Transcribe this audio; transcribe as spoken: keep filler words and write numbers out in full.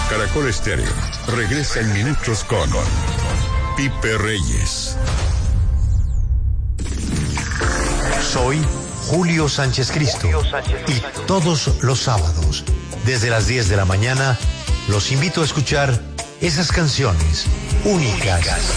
Caracol Estéreo regresa en minutos con Pipe Reyes. Soy Julio Sánchez Cristo y todos los sábados, desde las diez de la mañana, los invito a escuchar esas canciones únicas,